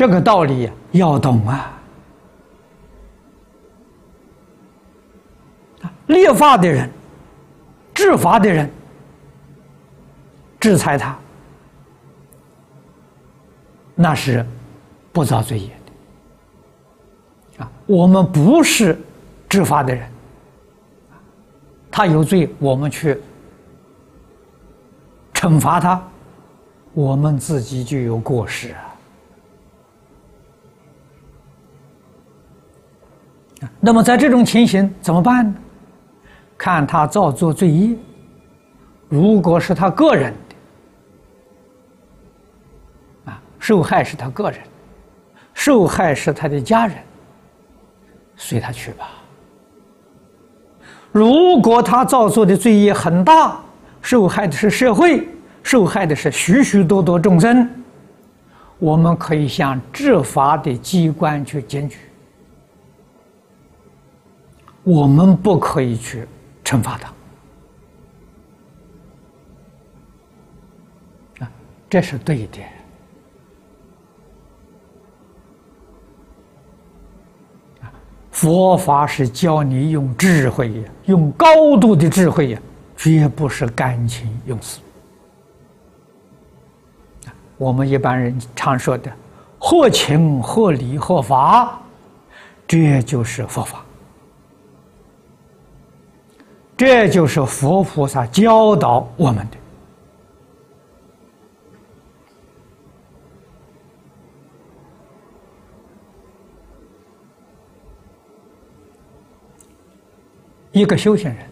这个道理要懂啊！立法的人、治法的人，制裁他，那是不造罪业的。我们不是执法的人，他有罪，我们去惩罚他，我们自己就有过失啊。那么在这种情形怎么办呢？看他造作罪业，如果是他个人的，受害是他个人，受害是他的家人，随他去吧。如果他造作的罪业很大，受害的是社会，受害的是许许多多众生，我们可以向执法的机关去检举，我们不可以去惩罚他，这是对的。佛法是教你用智慧，用高度的智慧，绝不是感情用事。我们一般人常说的合情合理合法，这就是佛法，这就是佛菩萨教导我们的。一个修行人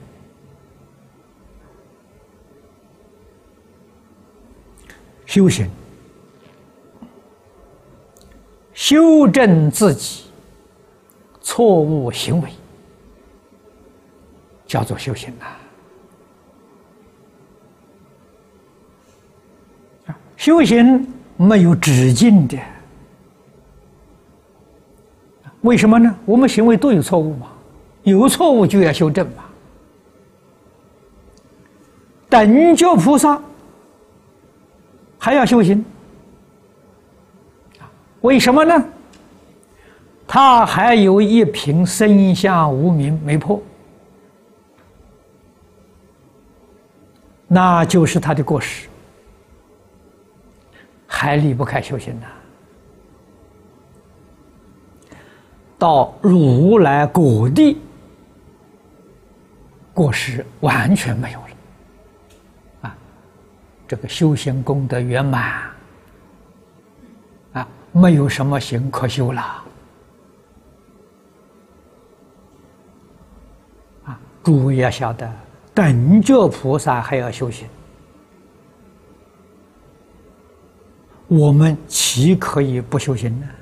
修行，修正自己错误行为，叫做修行修行没有止境的，为什么呢？我们行为都有错误嘛，有错误就要修正嘛。等觉菩萨还要修行，为什么呢？他还有一品身相无明没破，那就是他的过失，还离不开修行呢。到如来果地，过失完全没有了，这个修行功德圆满，没有什么行可修了。诸位要晓得，等觉菩萨还要修行，我们岂可以不修行呢？